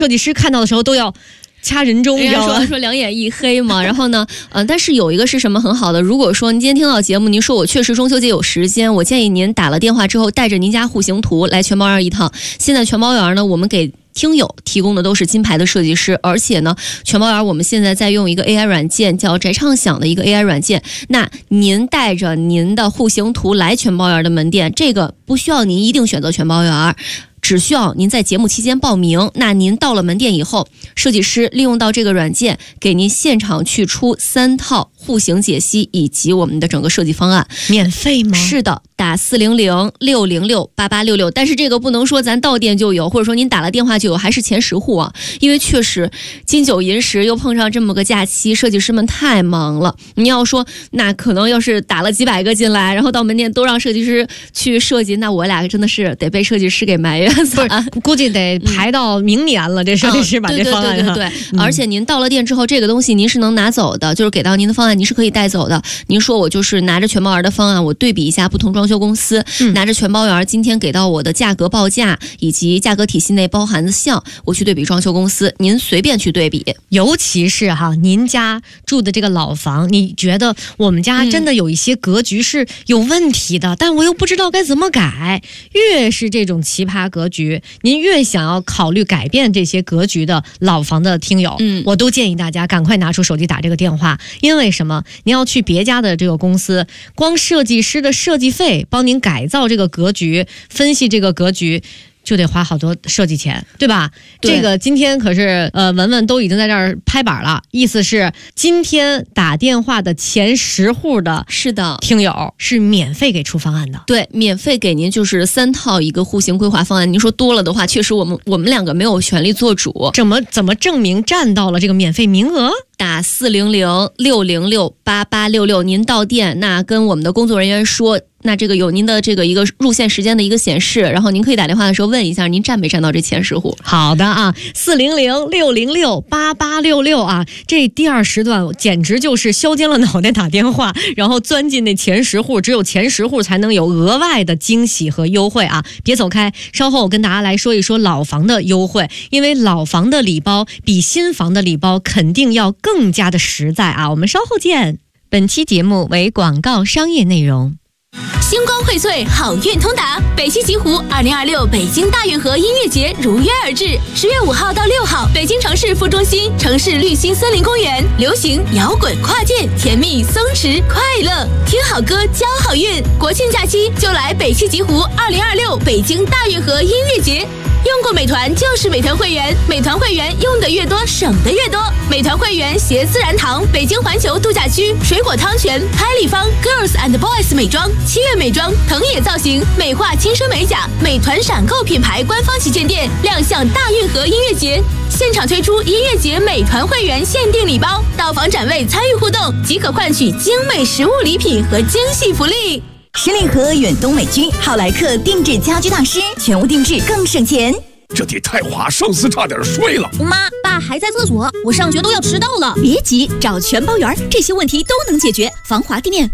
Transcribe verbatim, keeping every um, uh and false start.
设计师看到的时候都要掐人中， 人家说说两眼一黑嘛。然后呢，呃，但是有一个是什么很好的，如果说您今天听到节目，您说我确实中秋节有时间，我建议您打了电话之后带着您家户型图来全包园一趟。现在全包园呢，我们给听友提供的都是金牌的设计师，而且呢，全包园我们现在在用一个 A I 软件，叫宅畅享的一个 A I 软件。那您带着您的户型图来全包园的门店，这个不需要您一定选择全包园，只需要您在节目期间报名。那您到了门店以后，设计师利用到这个软件，给您现场去出三套户型解析以及我们的整个设计方案。 免费吗？ 是的，打四零零六零六八八六六。但是这个不能说咱到店就有，或者说您打了电话就有，还是前十户啊。因为确实金九银十，又碰上这么个假期，设计师们太忙了。你要说那可能要是打了几百个进来，然后到门店都让设计师去设计，那我俩真的是得被设计师给埋怨。 不是，估计得排到明年了。嗯、这设计师把这方案、 嗯、对对对对对、嗯，而且您到了店之后，这个东西您是能拿走的，就是给到您的方案，您是可以带走的。您说我就是拿着全包园的方案，我对比一下不同装修公司，嗯、拿着全包园今天给到我的价格报价以及价格体系内包含的项，我去对比装修公司，您随便去对比。 尤其是哈，您家住的这个老房，你觉得我们家真的有一些格局是有问题的，嗯、但我又不知道该怎么改。越是这种奇葩格局，您越想要考虑改变这些格局的老房的听友，嗯，我都建议大家赶快拿出手机打这个电话。因为什么？您要去别家的这个公司，光设计师的设计费帮您改造这个格局，分析这个格局，就得花好多设计钱，对吧？对，这个今天可是呃文文都已经在这儿拍板了，意思是今天打电话的前十户的是的听友是免费给出方案的。 对，免费给您就是三套一个户型规划方案。您说多了的话，确实我们我们两个没有权利做主。 怎么怎么证明占到了这个免费名额？ 打四零零六零六八八六六，您到店那跟我们的工作人员说。那这个有您的这个一个入线时间的一个显示，然后您可以打电话的时候问一下您占没占到这前十户。 好的啊，四零零六零六八八六六啊，这第二时段简直就是削尖了脑袋打电话，然后钻进那前十户，只有前十户才能有额外的惊喜和优惠啊！别走开，稍后我跟大家来说一说老房的优惠，因为老房的礼包比新房的礼包肯定要更加的实在啊！我们稍后见。本期节目为广告商业内容。 星光荟萃，好运通达。北汽极狐二零二六北京大运河音乐节如约而至，十月五号到六号，北京城市副中心城市绿心森林公园，流行、摇滚、跨界，甜蜜、松弛、快乐，听好歌，交好运。国庆假期就来北汽极狐二零二六北京大运河音乐节。用过美团就是美团会员，美团会员用的越多，省的越多。美团会员携自然堂、北京环球度假区、水果汤泉、拍立方、Girls and Boys 美妆、七月美妆、藤野造型、美化亲生美甲，美团闪购品牌官方旗舰店亮相大运河音乐节，现场推出音乐节美团会员限定礼包，到访展位参与互动即可换取精美实物礼品和惊喜福利。 十里河远东美居浩莱克定制家居大师，全屋定制更省钱。 这得太华上司差点睡了。 妈，爸还在厕所，我上学都要迟到了。 别急，找全包园，这些问题都能解决。防滑地面